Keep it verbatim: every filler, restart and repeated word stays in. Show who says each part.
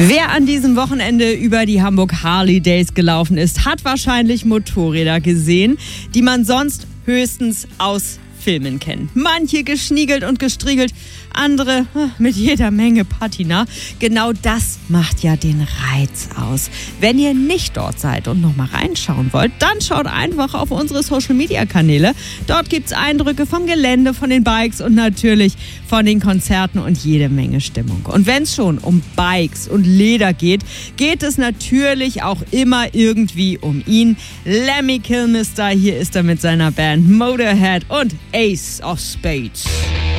Speaker 1: Wer an diesem Wochenende über die Hamburg Harley Days gelaufen ist, hat wahrscheinlich Motorräder gesehen, die man sonst höchstens aus Filmen kennt. Manche geschniegelt und gestriegelt, andere mit jeder Menge Patina. Genau das macht ja den Reiz aus. Wenn ihr nicht dort seid und noch mal reinschauen wollt, dann schaut einfach auf unsere Social-Media-Kanäle. Dort gibt's Eindrücke vom Gelände, von den Bikes und natürlich von den Konzerten und jede Menge Stimmung. Und wenn es schon um Bikes und Leder geht, geht es natürlich auch immer irgendwie um ihn. Lemmy Kilmister, hier ist er mit seiner Band Motorhead und Ace of Spades.